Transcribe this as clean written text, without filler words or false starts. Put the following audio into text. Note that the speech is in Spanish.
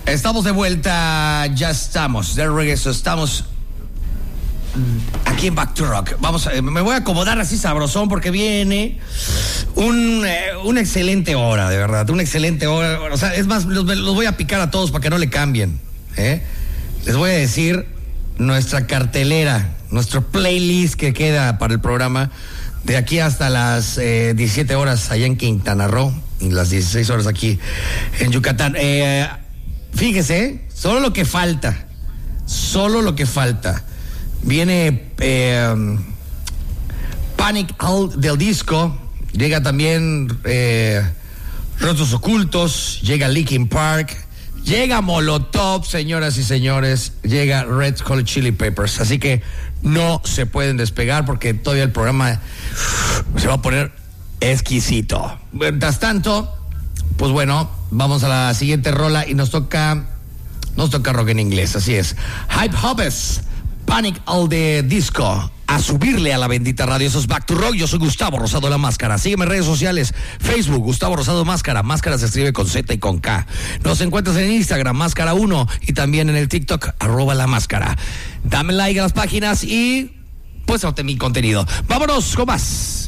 Estamos de vuelta, ya estamos de regreso, estamos aquí en Back to Rock. Me voy a acomodar así sabrosón porque viene una excelente hora, de verdad, una excelente hora. O sea, es más, los voy a picar a todos para que no le cambien, ¿eh? Les voy a decir nuestra cartelera, nuestro playlist que queda para el programa de aquí hasta las 17 horas allá en Quintana Roo y las 16 horas aquí en Yucatán. Fíjese, solo lo que falta. Viene Panic! Del Disco, llega también Rostros Ocultos, llega Linkin Park, llega Molotov, señoras y señores, llega Red Hot Chili Peppers. Así que no se pueden despegar porque todavía el programa se va a poner exquisito. Mientras tanto, pues bueno, vamos a la siguiente rola y nos toca rock en inglés, así es. Hype Hoppes, Panic! The Disco. A subirle a la bendita radio. Eso es Back to Rock. Yo soy Gustavo Rosado La Máscara. Sígueme en redes sociales. Facebook, Gustavo Rosado Máscara. Máscara se escribe con Z y con K. Nos encuentras en Instagram, Máscara1. Y también en el TikTok, @La Máscara. Dame like a las páginas y pues mi contenido. Vámonos con más.